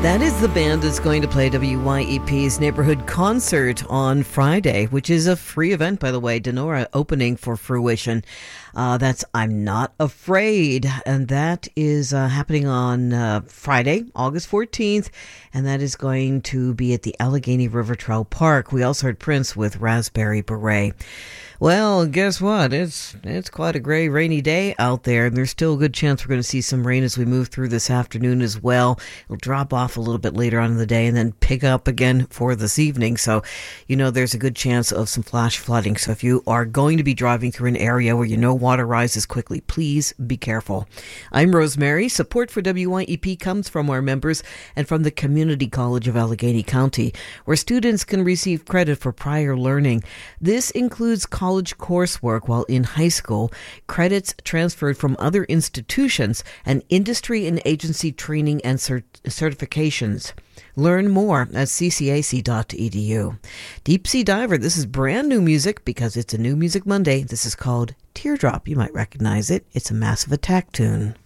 That is the band that's going to play WYEP's Neighborhood Concert on Friday, which is a free event, by the way. Denora opening for Fruition. That's I'm Not Afraid. And that is happening on Friday, August 14th. And that is going to be at the Allegheny River Trail Park. We also heard Prince with Raspberry Beret. Well, guess what? It's quite a gray, rainy day out there, and there's still a good chance we're going to see some rain as we move through this afternoon as well. It'll drop off a little bit later on in the day and then pick up again for this evening. So, there's a good chance of some flash flooding. So if you are going to be driving through an area where water rises quickly, please be careful. I'm Rosemary. Support for WYEP comes from our members and from the Community College of Allegheny County, where students can receive credit for prior learning. This includes college coursework while in high school, credits transferred from other institutions, and industry and agency training and certifications. Learn more at ccac.edu. Deep Sea Diver, this is brand new music because it's a New Music Monday. This is called Teardrop. You might recognize it. It's a Massive Attack tune.